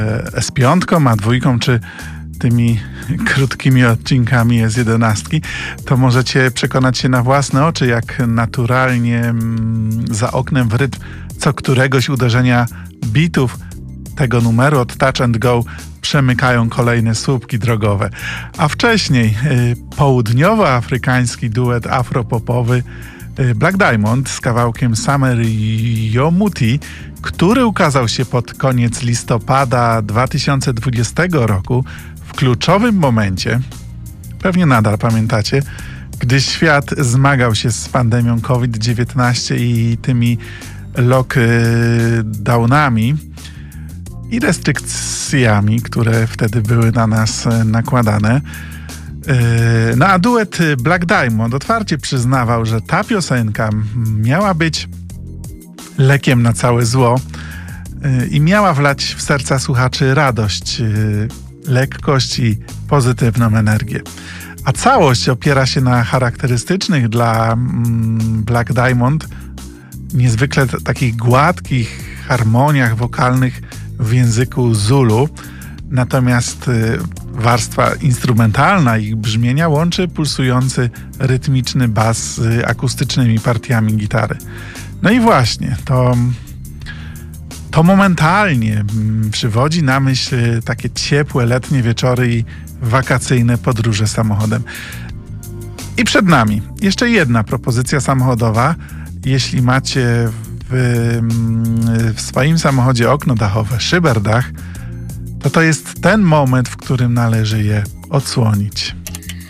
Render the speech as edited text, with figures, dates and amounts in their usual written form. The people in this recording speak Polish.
S5, A2 czy tymi krótkimi odcinkami S11, to możecie przekonać się na własne oczy, jak naturalnie za oknem w rytm co któregoś uderzenia bitów tego numeru od Touch and Go przemykają kolejne słupki drogowe. A wcześniej południowoafrykański duet afropopowy Black Diamond z kawałkiem Summer Yomuti, który ukazał się pod koniec listopada 2020 roku w kluczowym momencie, pewnie nadal pamiętacie, gdy świat zmagał się z pandemią COVID-19 i tymi lockdownami i restrykcjami, które wtedy były na nas nakładane. No a duet Black Diamond otwarcie przyznawał, że ta piosenka miała być lekiem na całe zło i miała wlać w serca słuchaczy radość, lekkość i pozytywną energię. A całość opiera się na charakterystycznych dla Black Diamond niezwykle takich gładkich harmoniach wokalnych w języku Zulu. Natomiast warstwa instrumentalna ich brzmienia łączy pulsujący, rytmiczny bas z akustycznymi partiami gitary. No i właśnie, to momentalnie przywodzi na myśl takie ciepłe letnie wieczory i wakacyjne podróże samochodem. I przed nami jeszcze jedna propozycja samochodowa. Jeśli macie w swoim samochodzie okno dachowe, szyberdach, to jest ten moment, w którym należy je odsłonić.